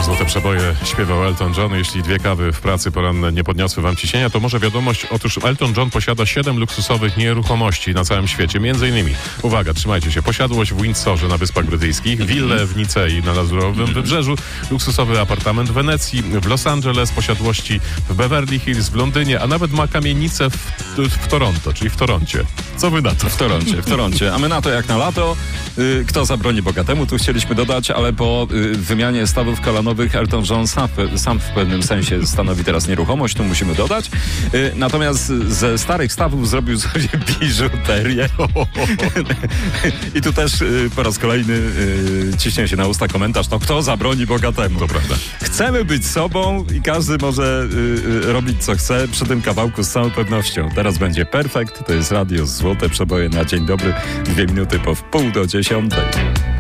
Złote przeboje śpiewał Elton John. Jeśli 2 kawy w pracy poranne nie podniosły wam ciśnienia, to może wiadomość. Otóż Elton John posiada 7 luksusowych nieruchomości na całym świecie. Między innymi, uwaga, trzymajcie się, posiadłość w Windsorze na Wyspach Brytyjskich, willę w Nicei na Lazurowym Wybrzeżu, luksusowy apartament w Wenecji, w Los Angeles, posiadłości w Beverly Hills, w Londynie, a nawet ma kamienicę w Toronto, czyli w Toroncie. Co wy na to? W Toroncie. A my na to jak na lato. Kto zabroni bogatemu? Tu chcieliśmy dodać, ale po wymianie stawów kolanowych Elton John sam w pewnym sensie stanowi teraz nieruchomość, tu musimy dodać. Natomiast ze starych stawów zrobił sobie biżuterię. I tu też po raz kolejny ciśnie się na usta komentarz, no kto zabroni bogatemu? To prawda. Chcemy być sobą i każdy może robić co chce przy tym kawałku z całą pewnością. Teraz będzie perfekt, to jest radio Złote Przeboje na dzień dobry, 2 minuty po 9:30.